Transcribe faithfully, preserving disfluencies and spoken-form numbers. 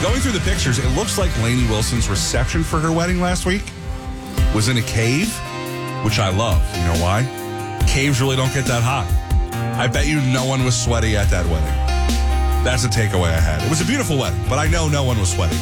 Going through the pictures, it looks like Lainey Wilson's reception for her wedding last week was in a cave, which I love. You know why? Caves really don't get that hot. I bet you no one was sweaty at that wedding. That's a takeaway I had. It was a beautiful wedding, but I know no one was sweaty.